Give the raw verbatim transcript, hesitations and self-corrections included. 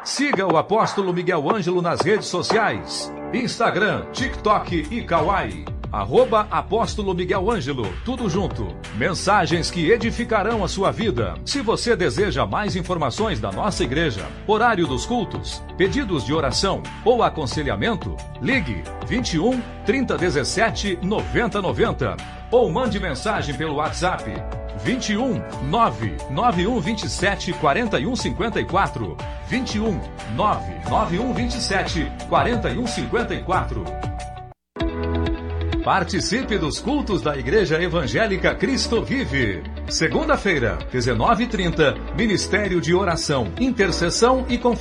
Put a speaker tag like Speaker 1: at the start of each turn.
Speaker 1: Siga o Apóstolo Miguel Ângelo nas redes sociais. Instagram, TikTok e Kawaii. Arroba Apóstolo Miguel Ângelo, tudo junto. Mensagens que edificarão a sua vida. Se você deseja mais informações da nossa igreja, horário dos cultos, pedidos de oração ou aconselhamento, ligue vinte e um, trinta, dezessete, noventa, noventa ou mande mensagem pelo WhatsApp vinte e um, nove nove um vinte e sete, quarenta e um cinquenta e quatro. vinte e um, nove nove um vinte e sete, quarenta e um cinquenta e quatro. Participe dos cultos da Igreja Evangélica Cristo Vive. Segunda-feira, dezenove e trinta, Ministério de Oração, Intercessão e Confiança.